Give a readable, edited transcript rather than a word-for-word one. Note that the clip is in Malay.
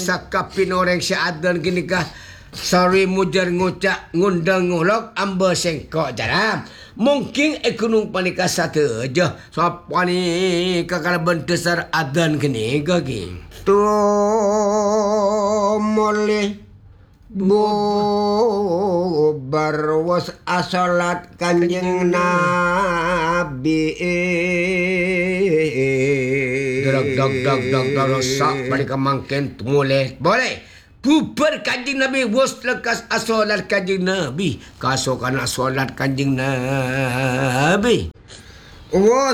sakapin orang syahadan gini kah. Sorry mujar ngucak ngundang ngulok amba sengkok jaram. Mungkin ekunung panika satu aja. Siapa ni kakak bentesar adan gini gagi. Tu moleh bubar was asalat kanjeng Nabi. Dag sak panika mangken mulai. Boleh. Bubar kanjeng Nabi was lekas asolat kanjeng Nabi. Kaso kana solat kanjeng Nabi. Was